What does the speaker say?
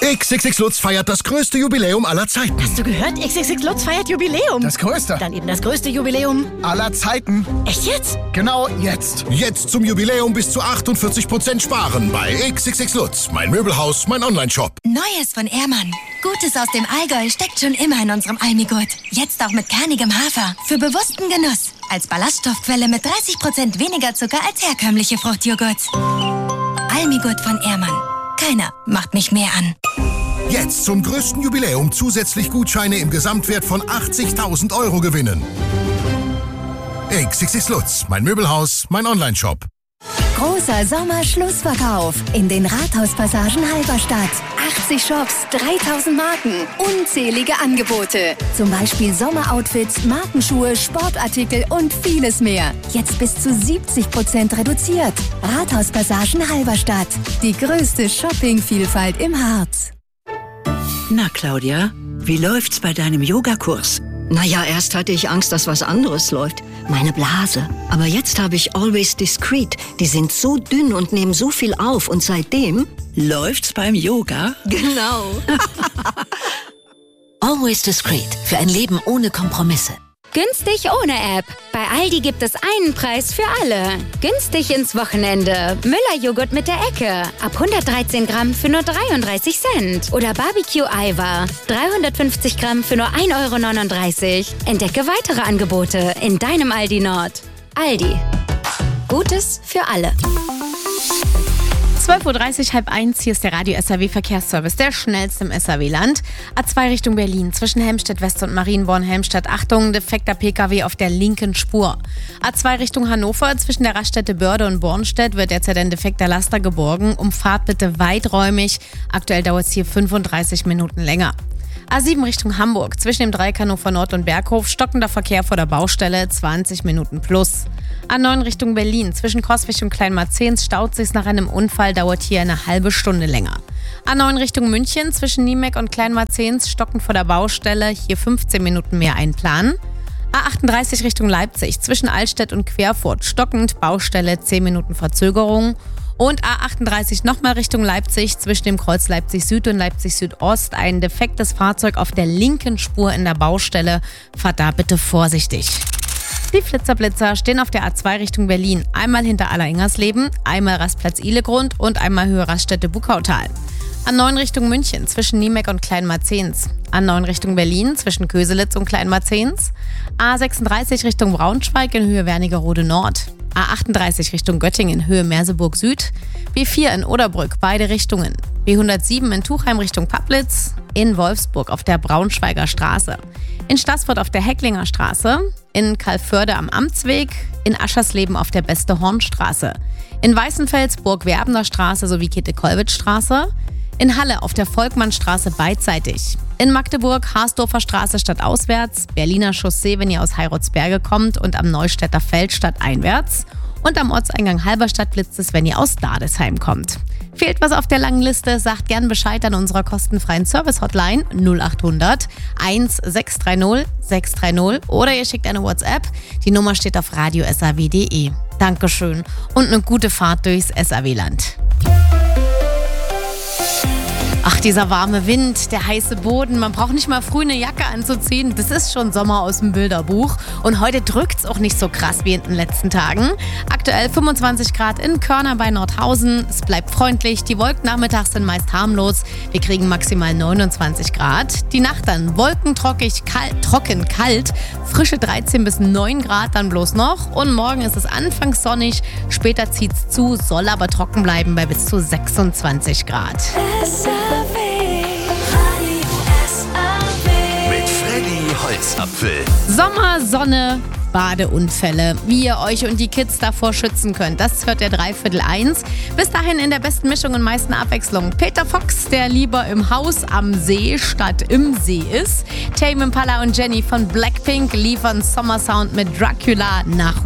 XXX Lutz feiert das größte Jubiläum aller Zeiten. Hast du gehört? XXX Lutz feiert Jubiläum. Das größte. Dann eben das größte Jubiläum aller Zeiten. Echt jetzt? Genau jetzt. Jetzt zum Jubiläum bis zu 48% sparen bei XXX Lutz. Mein Möbelhaus, mein Onlineshop. Neues von Ehrmann. Gutes aus dem Allgäu steckt schon immer in unserem Almigurt. Jetzt auch mit kernigem Hafer. Für bewussten Genuss. Als Ballaststoffquelle mit 30% weniger Zucker als herkömmliche Fruchtjoghurts. Almigurt von Ehrmann. Keiner macht mich mehr an. Jetzt zum größten Jubiläum zusätzlich Gutscheine im Gesamtwert von 80.000 € gewinnen. XXX Lutz, mein Möbelhaus, mein Onlineshop. Großer Sommerschlussverkauf in den Rathauspassagen Halberstadt. 80 Shops, 3000 Marken, unzählige Angebote. Zum Beispiel Sommeroutfits, Markenschuhe, Sportartikel und vieles mehr. Jetzt bis zu 70% reduziert. Rathauspassagen Halberstadt. Die größte Shoppingvielfalt im Harz. Na, Claudia, wie läuft's bei deinem Yogakurs? Naja, erst hatte ich Angst, dass was anderes läuft. Meine Blase. Aber jetzt habe ich Always Discreet. Die sind so dünn und nehmen so viel auf. Und seitdem... Läuft's beim Yoga? Genau. Always Discreet. Für ein Leben ohne Kompromisse. Günstig ohne App. Bei Aldi gibt es einen Preis für alle. Günstig ins Wochenende. Müller-Joghurt mit der Ecke. Ab 113 Gramm für nur 33 Cent. Oder Barbecue-Eiweiß. 350 Gramm für nur 1,39 €. Entdecke weitere Angebote in deinem Aldi Nord. Aldi. Gutes für alle. 12.30 Uhr, 12:30, hier ist der Radio SAW Verkehrsservice, der schnellste im SAW-Land. A2 Richtung Berlin, zwischen Helmstedt West und Marienborn-Helmstedt. Achtung, defekter PKW auf der linken Spur. A2 Richtung Hannover, zwischen der Raststätte Börde und Bornstedt wird derzeit ein defekter Laster geborgen. Umfahrt bitte weiträumig. Aktuell dauert es hier 35 Minuten länger. A7 Richtung Hamburg, zwischen dem Dreieck Hannover Nord und Berghof, stockender Verkehr vor der Baustelle, 20 Minuten plus. A9 Richtung Berlin, zwischen Coswig und Kleinmarzens staut sich's nach einem Unfall, dauert hier eine halbe Stunde länger. A9 Richtung München, zwischen Niemek und Kleinmarzens, stockend vor der Baustelle, hier 15 Minuten mehr einplanen. A38 Richtung Leipzig, zwischen Altstedt und Querfurt, stockend, Baustelle, 10 Minuten Verzögerung. Und A38 nochmal Richtung Leipzig, zwischen dem Kreuz Leipzig Süd und Leipzig Südost, ein defektes Fahrzeug auf der linken Spur in der Baustelle. Fahrt da bitte vorsichtig. Die Flitzer-Blitzer stehen auf der A2 Richtung Berlin. Einmal hinter Aller-Ingersleben, einmal Rastplatz Ihlegrund und einmal Höhe Raststätte Buckautal. A9 Richtung München, zwischen Niemek und Kleinmarzens. A9 Richtung Berlin, zwischen Köselitz und Kleinmarzens. A36 Richtung Braunschweig in Höhe Wernigerode Nord. A38 Richtung Göttingen in Höhe Merseburg Süd. B4 in Oderbrück, beide Richtungen. B107 in Tuchheim Richtung Pablitz. In Wolfsburg auf der Braunschweiger Straße. In Staßfurt auf der Hecklinger Straße. In Kalförde am Amtsweg. In Aschersleben auf der Beste-Horn-Straße. In Weißenfels Burg-Werbener Straße sowie Käthe-Kollwitz-Straße. In Halle auf der Volkmannstraße beidseitig. In Magdeburg Harsdorfer Straße stadtauswärts, Berliner Chaussee, wenn ihr aus Heiratsberge kommt und am Neustädter Feld stadteinwärts. Und am Orteingang Halberstadt blitzt es, wenn ihr aus Dadesheim kommt. Fehlt was auf der langen Liste, sagt gern Bescheid an unserer kostenfreien Service-Hotline 0800 1630 630 oder ihr schickt eine WhatsApp. Die Nummer steht auf radiosaw.de. Dankeschön und eine gute Fahrt durchs SAW-Land. Ach, dieser warme Wind, der heiße Boden, man braucht nicht mal früh eine Jacke anzuziehen. Das ist schon Sommer aus dem Bilderbuch. Und heute drückt es auch nicht so krass wie in den letzten Tagen. Aktuell 25 Grad in Körner bei Nordhausen. Es bleibt freundlich, die Wolken nachmittags sind meist harmlos. Wir kriegen maximal 29 Grad. Die Nacht dann wolkentrocken, kalt, frische 13 bis 9 Grad dann bloß noch. Und morgen ist es anfangs sonnig, später zieht es zu, soll aber trocken bleiben bei bis zu 26 Grad. Mit Freddy Holzapfel. Sommer, Sonne, Badeunfälle. Wie ihr euch und die Kids davor schützen könnt, das hört der 1:15. Bis dahin in der besten Mischung und meisten Abwechslung. Peter Fox, der lieber im Haus am See statt im See ist. Tame Impala und Jenny von Blackpink liefern Sommersound mit Dracula nach